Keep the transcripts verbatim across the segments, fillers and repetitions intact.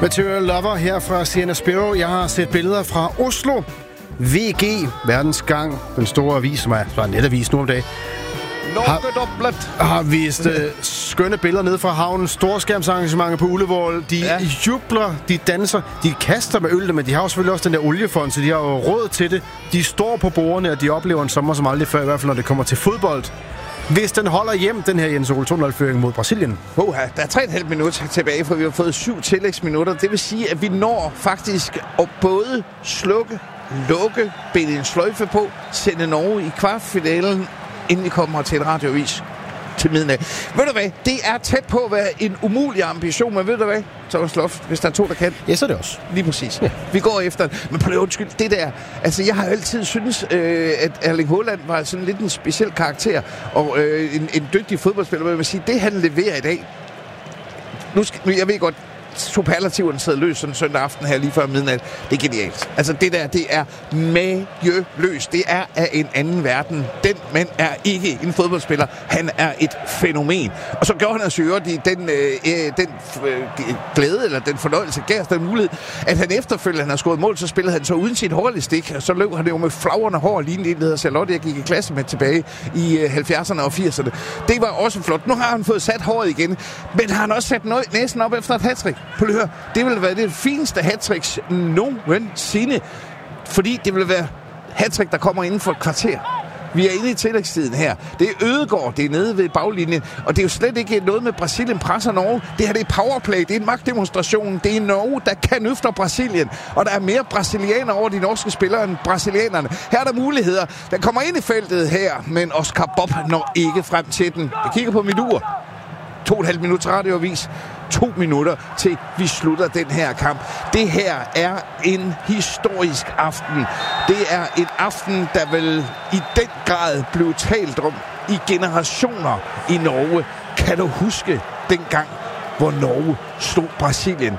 Material Lover her fra Sienna Sparrow. Jeg har set billeder fra Oslo. V G, Verdens Gang, den store avis, som er, er netavis nu om dagen, har, har vist øh, skønne billeder ned fra havnen. Storskærmsarrangementer på Ullevål. De ja. jubler, de danser, de kaster med øl, men de har jo selvfølgelig også den der oliefond, så de har jo råd til det. De står på bordene, og de oplever en sommer som aldrig før, i hvert fald når det kommer til fodbold. Hvis den holder hjem, den her Jens Ole to nul-føring mod Brasilien. Oha, der er tre komma fem minutter tilbage, for vi har fået syv tillægsminutter. Det vil sige, at vi når faktisk at både slukke, lukke, binde en sløjfe på, sende Norge i kvartfinalen, inden vi kommer til en radioavis til midnat. Ved du hvad, det er tæt på at være en umulig ambition, men ved du hvad, Thomas Loft, hvis der er to, der kan. Ja, så er det også. Lige præcis. Ja. Vi går efter den. Men på undskyld, det der, altså jeg har altid synes, øh, at Erling Haaland var sådan lidt en speciel karakter, og øh, en, en dygtig fodboldspiller, men jeg vil sige, det han leverer i dag, nu skal, jeg ved godt, superlativerne sidder løs sådan søndag aften her lige før midnat. Det er genialt. Altså det der, det er mageløst. Det er af en anden verden. Den mand er ikke en fodboldspiller. Han er et fænomen. Og så gjorde han altså jo den, øh, den øh, glæde, eller den fornøjelse, gav os den mulighed, at han efterfølgende, han har scoret mål, så spillede han så uden sit hårlistik, og så løb han jo med flagrende hår, lignende en, der hedder Charlotte, jeg gik i klasse med tilbage i øh, halvfjerdserne og firserne. Det var også flot. Nu har han fået sat håret igen, men har han også sat nø- næsen op efter et hattrick. På høre, det vil være det fineste hattricks nogensinde, fordi det vil være hattrick, der kommer inden for et kvarter. Vi er inde i tillægstiden her. Det er Ødegaard, det er nede ved baglinjen, og det er jo slet ikke noget med Brasilien presser Norge. Det her det er powerplay, det er en magtdemonstration. Det er Norge, der kan øfter Brasilien, og der er mere brasilianer over de norske spillere end brasilianerne. Her er der muligheder. Den kommer ind i feltet her, men Oscar Bob når ikke frem til den. Jeg kigger på mit ur. To og et halvt minutter radioavis. To minutter til vi slutter den her kamp. Det her er en historisk aften. Det er en aften, der vil i den grad blive talt om i generationer i Norge. Kan du huske dengang, hvor Norge slog Brasilien?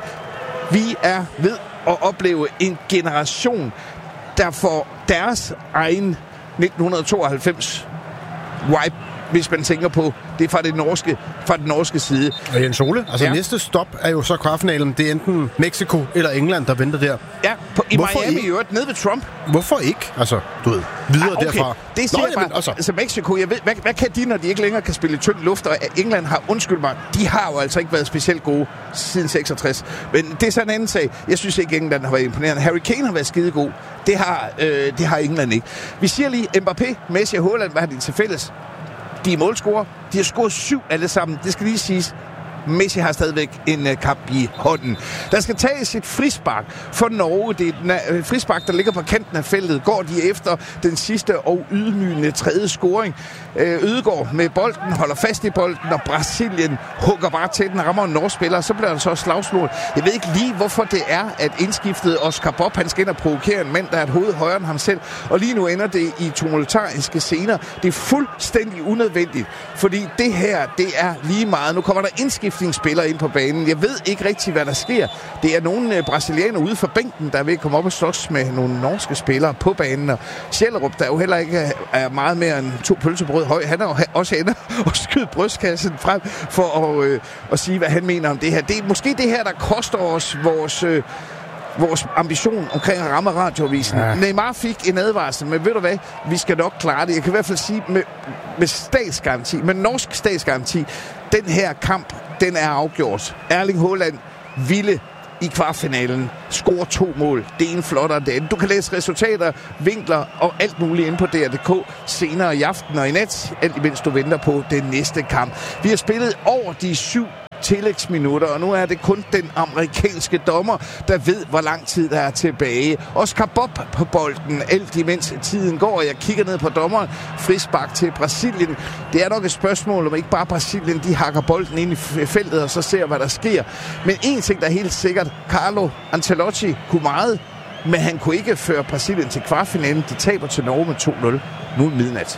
Vi er ved at opleve en generation, der får deres egen nitten tooghalvfems wipe, hvis man tænker på det fra, det norske, fra den norske side. Og Jens Ole, altså ja. næste næste stop er jo så kvartfinalen. Det er enten Mexico eller England, der venter der. Ja, på, i Hvorfor Miami I... i øvrigt, nede ved Trump. Hvorfor ikke? Altså, du ved, videre ah, okay. derfra. Det siger Nå, jeg bare. Jamen, altså. altså Mexico, jeg ved, hvad, hvad kan de, når de ikke længere kan spille i tynd luft? Og England har, undskyld mig, de har jo altså ikke været specielt gode siden seksogtres. Men det er sådan en anden sag. Jeg synes ikke, England har været imponerende. Harry Kane har været skidegod. Det har, øh, det har England ikke. Vi siger lige, Mbappé, Messi og Haaland, hvad har de til fælles? De er målscorer. De har scoret syv alle sammen. Det skal lige siges. Messi har stadigvæk en uh, kamp i hånden. Der skal tages et frispark for Norge. Det er et uh, frispark, der ligger på kanten af feltet. Går de efter den sidste og ydmygende tredje scoring. Uh, Ødegaard med bolden, holder fast i bolden, og Brasilien hugger bare til den, rammer en norsk spiller, så bliver der så slagsmål. Jeg ved ikke lige, hvorfor det er, at indskiftet Oscar Bob, han skal ind og provokere en mand, der er et hoved højere end ham selv. Og lige nu ender det i tumultariske scener. Det er fuldstændig unødvendigt, fordi det her, det er lige meget. Nu kommer der indskift spillere ind på banen. Jeg ved ikke rigtig, hvad der sker. Det er nogle uh, brasilianer ude for bænken, der vil komme op og slås med nogle norske spillere på banen. Og Sjællerup, der jo heller ikke er meget mere end to pølsebrød høj, han er jo også ender og skyder brystkassen frem for at, øh, at sige, hvad han mener om det her. Det er måske det her, der koster os vores... Øh, vores ambition omkring at ramme radioavisen. Ja. Neymar fik en advarsel, men ved du hvad? Vi skal nok klare det. Jeg kan i hvert fald sige med, med statsgaranti, med norsk statsgaranti, den her kamp, den er afgjort. Erling Haaland ville i kvartfinalen score to mål. Det er en flottere end det. Du kan læse resultater, vinkler og alt muligt inde på D R punktum D K senere i aften og i nat, alt imens du venter på den næste kamp. Vi har spillet over de syv tillægsminutter, og nu er det kun den amerikanske dommer, der ved, hvor lang tid der er tilbage. Oscar Bob på bolden, alt imens tiden går, og jeg kigger ned på dommeren. Frispark til Brasilien. Det er nok et spørgsmål, om ikke bare Brasilien, de hakker bolden ind i feltet, og så ser, hvad der sker. Men en ting, der er helt sikkert, Carlo Ancelotti kunne meget, men han kunne ikke føre Brasilien til kvartfinalen. De taber til Norge med to nul. Nu er midnat.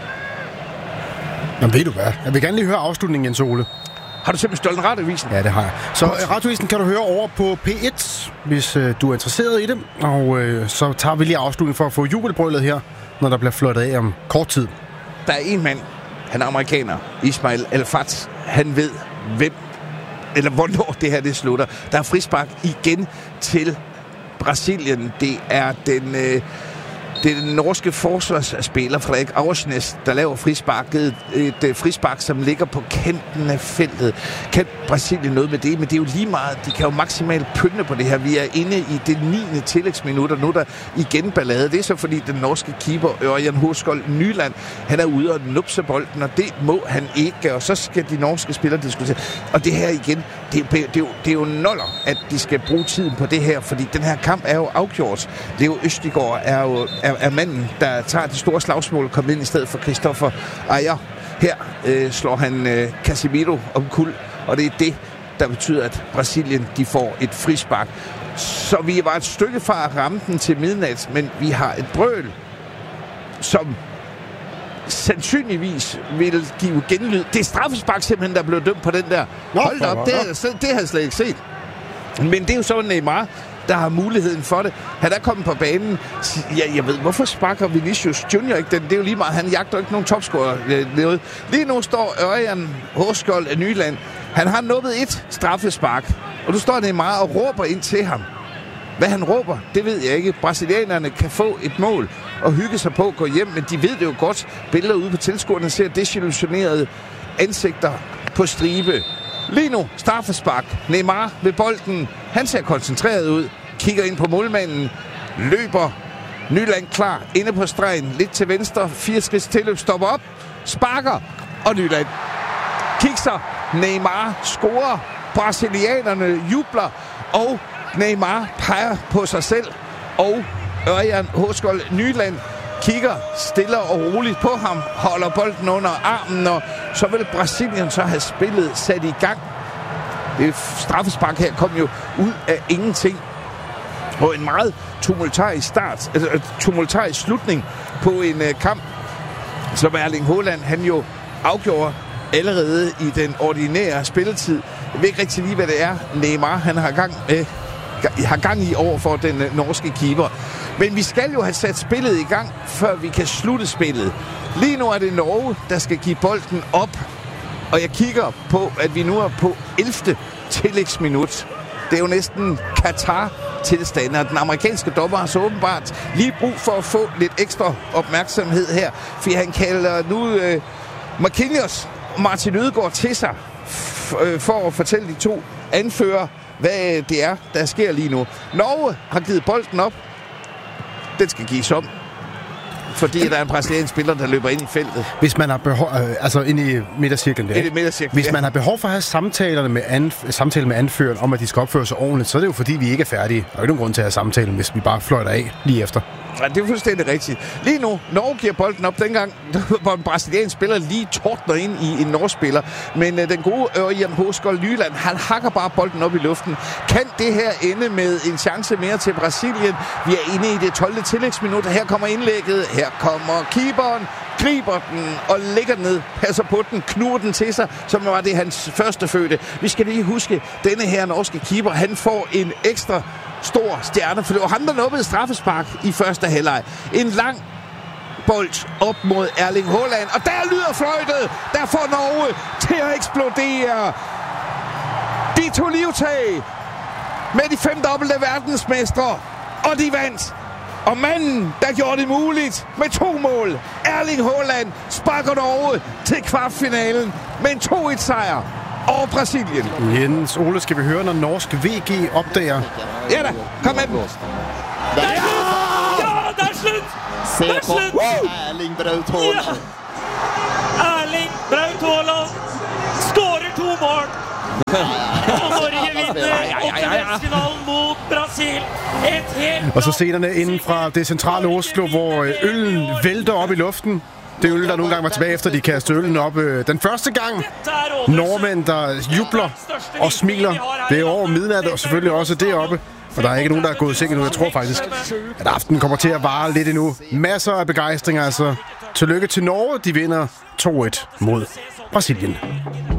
Jamen ved du hvad? Jeg vil gerne lige høre afslutningen, Jens Ole. Har du simpelthen stjålet radioavisen? Ja, det har jeg. Så radioavisen kan du høre over på P et, hvis øh, du er interesseret i det. Og øh, så tager vi lige afslutningen for at få jubelbrølet her, når der bliver flottet af om kort tid. Der er en mand, han er amerikaner, Ismail El-Fat. Han ved, hvem eller hvornår det her det slutter. Der er frispark igen til Brasilien. Det er den... Øh, Det er den norske forsvarsspiller, Frederik Aursnes, der laver frisparket. Et, et frispark, som ligger på kanten af feltet. Kan Brasilien noget med det? Men det er jo lige meget. De kan jo maksimalt pynte på det her. Vi er inde i det niende tillægsminut, og nu er der igen ballade. Det er så fordi den norske keeper, Ørjan Hoskold Nyland, han er ude og nupse bolden, og det må han ikke. Og så skal de norske spillere diskutere. Og det her igen, det er, det er, jo, det er jo noller, at de skal bruge tiden på det her, fordi den her kamp er jo afgjort. Leo Østigård er jo er, er manden, der tager de store slagsmål, kom ind i stedet for Christopher Ajer. Her øh, slår han øh, Casemiro omkuld, og det er det, der betyder, at Brasilien de får et frispark. Så vi var et stykke fra at ramme den til midnat, men vi har et brøl, som sandsynligvis vil give genlyd. Det er straffespark simpelthen, der blev dømt på den der. Nå, hold op, det, det, det har jeg slet ikke set. Men det er jo så Neymar, der har muligheden for det. Han er kommet på banen. Ja, jeg ved, hvorfor sparker Vinicius Junior ikke den? Det er jo lige meget. Han jagter ikke nogen topscorer. Lige nu står Ørjan Hoskold Nyland. Han har nubbet et straffespark. Og du står Neymar og råber ind til ham. Hvad han råber, det ved jeg ikke. Brasilianerne kan få et mål og hygge sig på at gå hjem, men de ved det jo godt. Billeder ude på tilskuerne ser desillusionerede ansigter på stribe. Lige nu, straffespark. Neymar ved bolden. Han ser koncentreret ud. Kigger ind på målmanden. Løber. Nyland klar. Inde på stregen. Lidt til venstre. Fire skridt tilløb. Stopper op. Sparker. Og Nyland kigger. Neymar scorer. Brasilianerne jubler. Og Neymar peger på sig selv. Og Ørjan Hoskold Nyland kigger stille og roligt på ham, holder bolden under armen, og så vil Brasilien så have spillet sat i gang. Det straffespark her kom jo ud af ingenting. Og en meget tumultarisk start, altså tumultarisk slutning på en uh, kamp, som Erling Haaland, han jo afgjorde allerede i den ordinære spilletid. Jeg ved ikke rigtig lige, hvad det er, Neymar han har gang med, har gang i over for den uh, norske keeper. Men vi skal jo have sat spillet i gang, før vi kan slutte spillet. Lige nu er det Norge, der skal give bolden op. Og jeg kigger på, at vi nu er på ellevte tillægsminut. Det er jo næsten Katar-tilstand, og den amerikanske dommer har så åbenbart lige brug for at få lidt ekstra opmærksomhed her. For han kalder nu øh, Marquinhos og Martin Ødegaard til sig f- øh, for at fortælle de to anfører, hvad det er, der sker lige nu. Norge har givet bolden op. Den skal gives om, fordi der er en brasiliansk spiller, der løber ind i feltet. Hvis man har behov, øh, altså ind i midtercirklen der. Ind i midtercirklen, Hvis ja. man har behov for at have samtalerne med anf- samtale med anføreren om, at de skal opføre sig ordentligt, så er det jo fordi, vi ikke er færdige. Der er jo ikke nogen grund til at have samtalen, hvis vi bare fløjter af lige efter. Ja, det er fuldstændig rigtigt. Lige nu, Norge giver bolden op dengang, hvor en brasiliansk spiller lige tordner ind i en norsk spiller. Men øh, den gode Ørjan Hoskold Nyland, han hakker bare bolden op i luften. Kan det her ende med en chance mere til Brasilien? Vi er inde i det tolvte tillægsminut. Her kommer indlægget. Her kommer keeperen. Griber den og lægger den ned, passer på den, knuger den til sig, som var det hans første fødte. Vi skal lige huske, denne her norske keeper, han får en ekstra stor stjerne, for det var ham, der nubbede straffespark i første halvleg. En lang bold op mod Erling Haaland, og der lyder fløjtet, der får Norge til at eksplodere. De tog livtag med de fem dobbelte verdensmestre, og de vandt. Og manden, der gjorde det muligt med to mål, Erling Haaland, sparker Norge til kvartfinalen med en to et sejr over Brasilien. Jens Ole, skal vi høre, når norsk V G opdager? Ja da, kom med den. Ja, det er slut! Se Det er på slut! Erling Braut Haaland. Ja. Erling Braut Haaland skårer to mål. Og Norge vinner åttendedelsfinalen mot Brasil. Et helt... Og så scenerne inden fra det centrale Oslo, hvor øllen vælter op i luften. Det øl, der nogle gange var tilbage efter, de kastede øllen op. Den første gang, nordmænd, der jubler og smiler. Det er over midnat, og selvfølgelig også deroppe. Og der er ikke nogen, der er gået i seng endnu. Jeg tror faktisk, at aftenen kommer til at vare lidt endnu. Masser af begejstring, altså. Tillykke til Norge. De vinder to et mod Brasilien.